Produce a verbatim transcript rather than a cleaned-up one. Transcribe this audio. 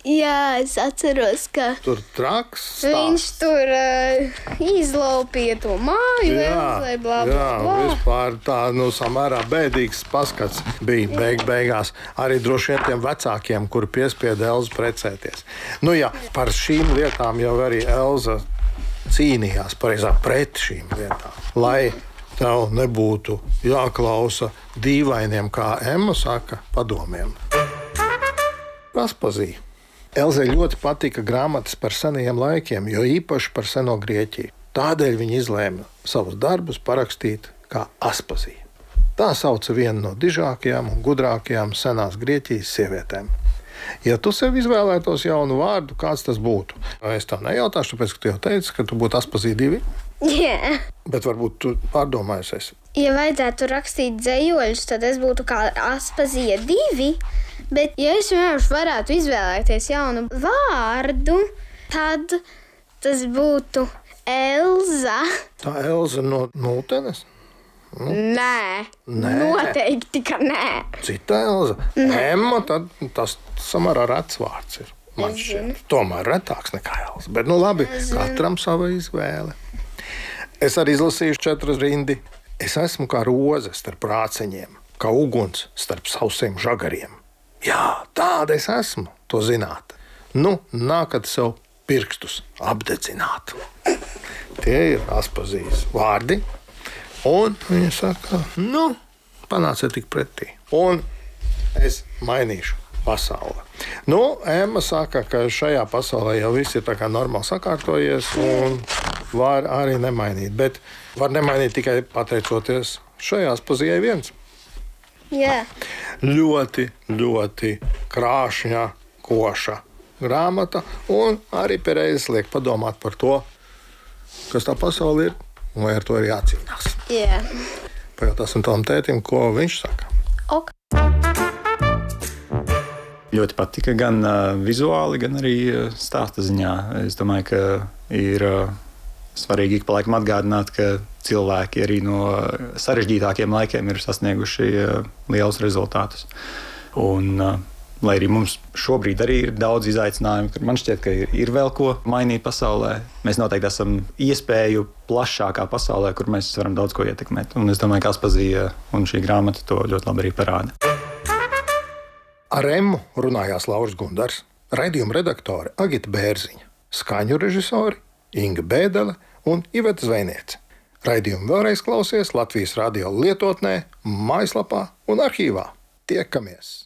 Jā, es atceros, ka Tur traks stāsts. viņš tur uh, izlaupīja to māju, Elzai, bla, bla, jā, bla. vispār tā, nu, samērā bēdīgs paskats bija beig beigās. Arī droši vien tiem vecākiem, kuri piespieda Elzu precēties. Nu jā, par šīm lietām jau arī Elza cīnījās, pareizāk pret šīm lietām. Lai tev nebūtu jāklausa dīvainiem, kā Emma saka, padomiem. Aspazīja. Elzai ļoti patika grāmatas par senajiem laikiem, jo īpaši par seno Grieķiju. Tādēļ viņa izlēma savus darbus parakstīt kā Aspazīja. Tā sauca vienu no dižākajām un gudrākajām senās Grieķijas sievietēm. Ja tu sev izvēlētos jaunu vārdu, kāds tas būtu? Es tā nejautāšu, tāpēc, ka tu jau teici, ka tu būtu Aspazīja divi. Jā. Bet varbūt tu pārdomājusies. Ja vajadzētu rakstīt dzejoļus, tad es būtu kā Aspazīja divi. Bet, ja es vienkārši varētu izvēlēties jaunu vārdu, tad tas būtu Elza. Tā Elza no Nultenes? Nu? Nē, Nē. Noteikti, ka nē. Cita Elza. Emma, tad tas samērā rets vārds ir. Man šķiet. Tomēr retāks nekā Elza. Bet, nu labi, katram sava izvēle. Es arī izlasīju četras rindi. Es esmu kā roze starp rāceņiem, kā uguns starp sausiem žagariem. Jā, tāda es esmu, to zināt. Nu, nākat sev pirkstus apdedzināt. Tie ir Aspazījas vārdi. Un viņa saka, nu, panāciet tik pretī. Un es mainīšu pasauli. Nu, Emma saka, ka šajā pasaulē jau viss ir tā kā normāli sakārtojies un var arī nemainīt. Bet var nemainīt tikai pateicoties šai Aspazijai viens. Jā. Ļoti, ļoti krāšņa, koša grāmata un arī pareizi liek padomāt par to, kas tā pasaule ir un vai ar to ir jācīnās. Jā. Pajautāsim tavam tētim, ko viņš saka. Ok. Ļoti patika gan uh, vizuāli, gan arī uh, stāsta ziņā. Es domāju, ka ir uh, svarīgi ik pa laikam atgādināt, ka cilvēki arī no sarežģītākiem laikiem ir sasnieguši uh, lielus rezultātus. Un, uh, lai arī mums šobrīd arī ir daudz izaicinājumu, kur man šķiet, ka ir, ir vēl ko mainīt pasaulē, mēs noteikti esam iespēju plašākā pasaulē, kur mēs varam daudz ko ietekmēt. Un es domāju, ka Aspazija un šī grāmata to ļoti labi arī parāda. Ar Emmu runājās Lauris Gundars, raidījuma redaktore Agita Bērziņa, skaņu režisori Inga Bēdele un Iveta Zvejniece. Raidījumu vēlreiz klausies Latvijas radio lietotnē, mājaslapā un arhīvā. Tiekamies!